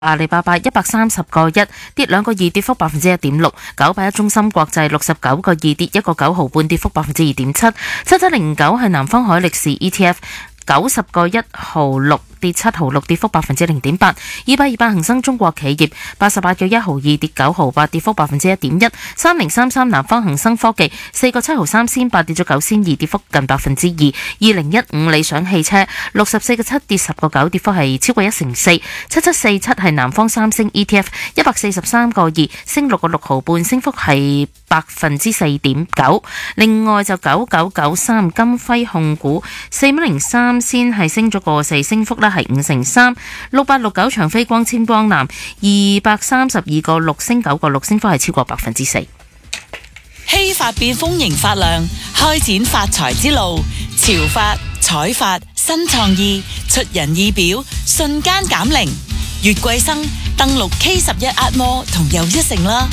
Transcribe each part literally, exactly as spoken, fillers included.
阿里巴巴一百三十個一，跌兩個二，跌幅百分之一點六。九百一中芯國際六十九個二，跌一個九毫半，跌幅百分之二點七。七七零九係南方海力士 E T F。九十個一毫六，跌七毫六，跌幅百分之零點八。二百二百恒生中國企業八十八個一毫二，跌九毫八，跌幅百分之一點一。三零三三南方恒生科技四個七毫三仙八，跌咗九仙二，跌幅近百分之二。二零一五理想汽車六十四個七，跌十個九，跌幅係超過一成四。七七四七係南方三星 E T F 一百四十三個二，升六個六毫半，升幅係百分之四點九。另外就九九九三金輝控股四蚊零三先係升咗個四，升幅呢係五成三。六八六九長飛光纖光南二百三十二個六，升九個六，升幅係超過百分之四。 希法變豐盈發亮，開展發財之路。潮發、彩發、新創意，出人意表，瞬間減齡。月桂生登錄 K 十一壓摩同又一城啦。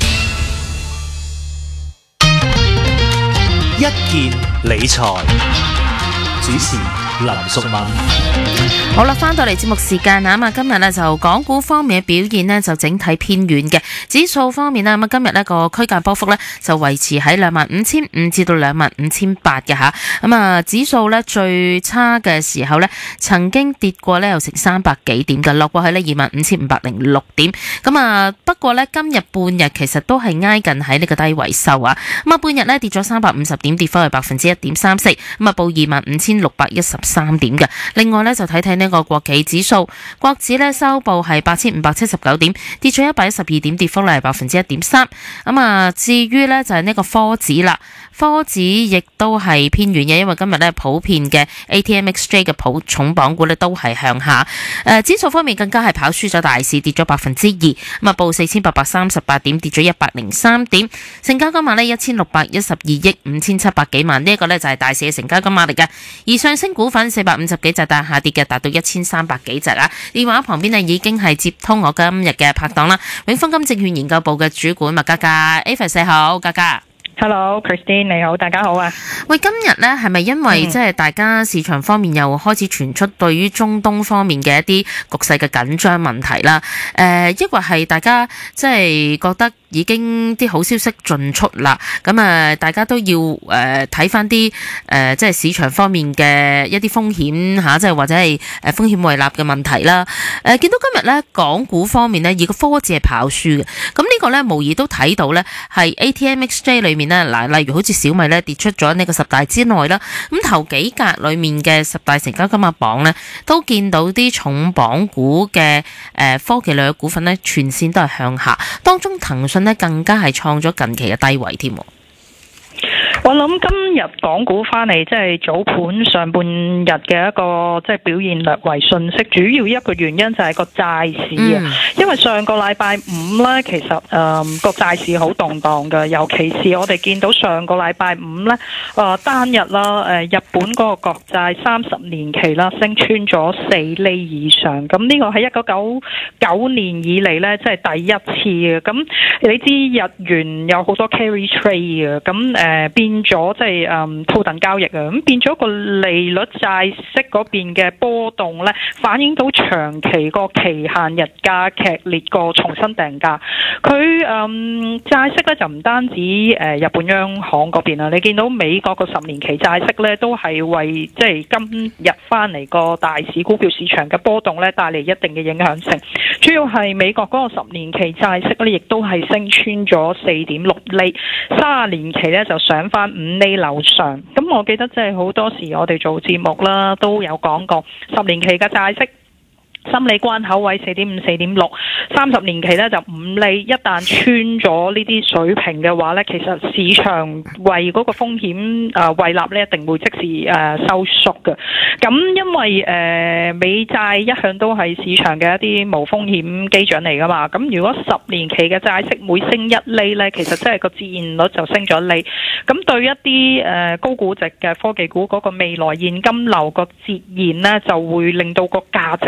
一件理財主持林淑敏。 好啦，翻到嚟節目時間啊，咁啊今日呢就港股方面嘅表現呢就整體偏軟嘅，指數方面呢，咁啊今日呢個區間波幅呢就維持喺兩萬五千五至到兩萬五千八嘅吓，咁啊指數呢最差嘅時候呢曾經跌過呢有成三百幾點嘅，落過去呢二萬五千五百零六點，咁啊不過呢今日半日其實都係挨近喺呢個低位收啊，咁啊半日呢跌咗三百五十點，跌幅係百分之一點三四，咁啊報二萬五千六百一十三點嘅。另外呢就睇睇呢個國企指數，國指呢收報係八千五百七十九點，跌咗一百一十二點，跌幅呢係百分之一點三。咁啊，至於呢就係呢個科指啦，科指亦都係偏軟嘅，因為今日呢普遍嘅 A T M X J 嘅普重磅股呢都係向下。誒、呃，指數方面更加係跑輸咗大市，跌咗百分之二，咁啊報四千八百三十八點，跌咗一百零三點。成交金額呢一千六百一十二億五千七百幾萬，呢、這、一個呢就係大市嘅成交金額嚟嘅。而上升股份四百五十幾隻，但下跌嘅達到一千三百幾隻啊！電話旁邊呢已經係接通我今日嘅拍檔啦，永豐金證券研究部嘅主管麥嘉嘉 ，Ava 你好，嘉嘉。 Hello，Christine 你好，大家好啊！ 喂，今日咧係咪因為即係大家市場方面又開始傳出對於中東方面嘅一啲局勢嘅緊張問題啦？誒、呃，抑或係大家即係覺得已經啲好消息盡出啦？咁啊，大家都要誒睇翻啲誒即係市場方面嘅一啲風險吓，即係或者係誒風險胃納嘅問題啦。誒、呃，見到今日咧港股方面咧，而個科指係跑輸嘅，咁呢個咧無疑都睇到咧係 A T M X J 裏面嗱，例如好似小米咧跌出咗呢個十大之內啦，咁頭幾格裏面嘅十大成交金額榜呢，都見到啲重磅股嘅誒科技類嘅股份呢，全線都係向下，當中騰訊呢更加係創咗近期嘅低位添。 我諗今日港股翻嚟，即係早盤上半日嘅一個即係表現略為遜色，主要一個原因就係個債市啊。嗯、因為上個禮拜五咧，其實誒個、呃、債市好動盪嘅，尤其是我哋見到上個禮拜五咧，誒、呃、單日啦，誒、呃、日本嗰個國債三十年期啦，升穿咗四厘以上，咁呢個喺一九九九年以嚟咧，即係第一次嘅。咁你知日元有好多 carry trade 嘅，咁誒、呃、變咗即係誒套戥交易啊，咁變咗個利率債息嗰邊嘅波動咧，反映到長期個期限日價劇烈個重新訂價。佢誒、嗯、債息咧就唔單止誒、呃、日本央行嗰邊啊，你見到美國個十年期債息咧都係為即係今日翻嚟個大市股票市場嘅波動咧帶嚟一定嘅影響性。主要係美國嗰個十年期債息咧，亦都係升穿咗四點六厘，三十年期咧就上翻五厘樓上。咁我記得即係好多時我哋做節目啦，都有講過十年期嘅債息心理關口位四點五、四點六，三十年期咧就五厘。一旦穿咗呢啲水平嘅話咧，其實市場為嗰個風險誒胃納咧一定會即時誒、呃、收縮嘅。咁因為誒、呃、美債一向都係市場嘅一啲無風險基準嚟噶嘛。咁如果十年期嘅債息每升一厘咧，其實即係個自然率就升咗一厘。咁對一啲誒、呃、高估值嘅科技股嗰個未來現金流個折現咧，就會令到個價值下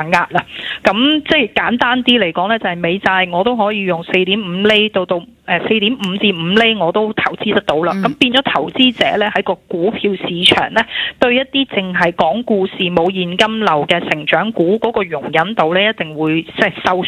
壓啦。咁即係簡單啲嚟講呢，就係美債我都可以用四點五厘到到誒四點五至五厘我都投資得到啦。咁、嗯、變咗投資者呢，喺個股票市場呢，對一啲淨係講故事冇現金流嘅成長股嗰個容忍度呢，一定會即係收